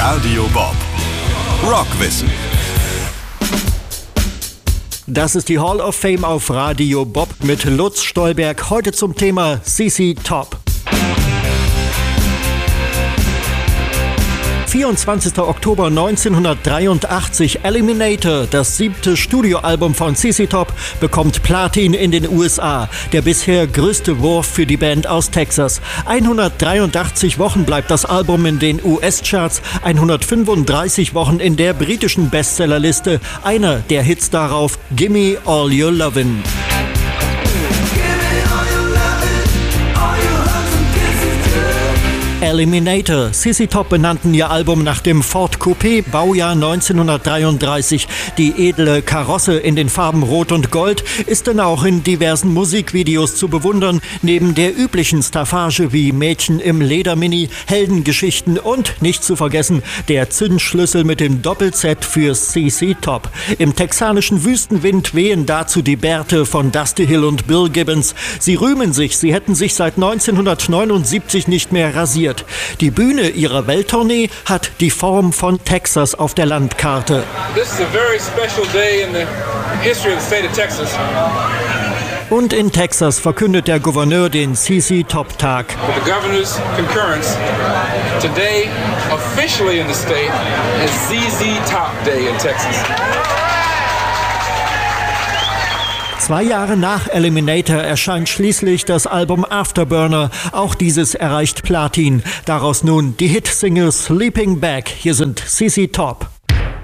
Radio Bob. Rockwissen. Das ist die Hall of Fame auf Radio Bob mit Lutz Stolberg. Heute zum Thema ZZ Top. 24. Oktober 1983, Eliminator, das 7. Studioalbum von ZZ Top, bekommt Platin in den USA. Der bisher größte Wurf für die Band aus Texas. 183 Wochen bleibt das Album in den US-Charts, 135 Wochen in der britischen Bestsellerliste. Einer der Hits darauf, Gimme All Your Lovin'. Eliminator. ZZ Top benannten ihr Album nach dem Ford Coupé, Baujahr 1933. Die edle Karosse in den Farben Rot und Gold ist dann auch in diversen Musikvideos zu bewundern, neben der üblichen Staffage wie Mädchen im Ledermini, Heldengeschichten und, nicht zu vergessen, der Zündschlüssel mit dem Doppel-Z für ZZ Top. Im texanischen Wüstenwind wehen dazu die Bärte von Dusty Hill und Bill Gibbons. Sie rühmen sich, sie hätten sich seit 1979 nicht mehr rasiert. Die Bühne ihrer Welttournee hat die Form von Texas auf der Landkarte. This is a very special day in the history of the state of Texas. Und in Texas verkündet der Gouverneur den ZZ Top Tag. With the governor's concurrence, today officially in the state is ZZ Top Day in Texas. 2 Jahre nach Eliminator erscheint schließlich das Album Afterburner. Auch dieses erreicht Platin. Daraus nun die Hitsingle Sleeping Bag. Hier sind ZZ Top.